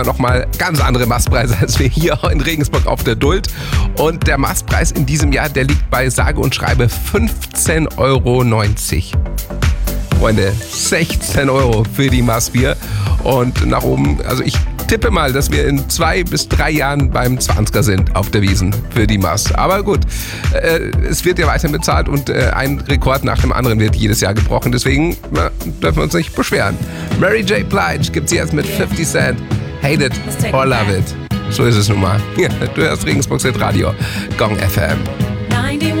Nochmal ganz andere Mastpreise als wir hier in Regensburg auf der Duld. Und der Mastpreis in diesem Jahr, der liegt bei sage und schreibe 15,90 Euro. Freunde, 16 Euro für die Maßbier. Und nach oben, also ich tippe mal, dass wir in 2 bis 3 Jahren beim 20er sind auf der Wiesn für die Maß. Aber gut, es wird ja weiter bezahlt und ein Rekord nach dem anderen wird jedes Jahr gebrochen. Deswegen dürfen wir uns nicht beschweren. Mary J. Blige gibt sie jetzt mit 50 Cent. Hate it or love it. So ist es nun mal. Ja, du hörst Regensburg Radio, Gong FM.